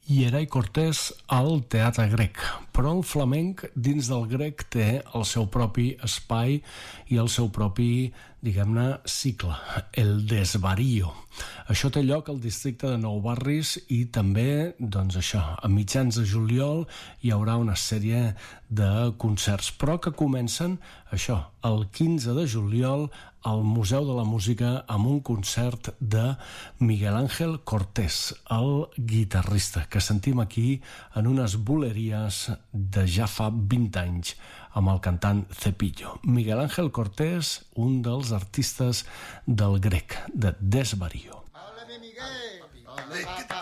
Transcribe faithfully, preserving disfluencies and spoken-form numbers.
Hierai Cortés al teatre grec, però el flamenc dins del grec té el seu propi espai i el seu propi, diguem-ne, cicle, el desvarío. Això té lloc al districte de Nou Barris i també, doncs això, a mitjans de juliol hi haurà una sèrie de concerts, però que comencen, això, el quinze de juliol al Museu de la Música amb un concert de Miguel Ángel Cortés, el guitarrista, que sentim aquí en unes buleries de ja fa vint anys amb el cantant Cepillo. Miguel Ángel Cortés, un dels artistes del grec, de Desvarío. ¡Háblame, Miguel!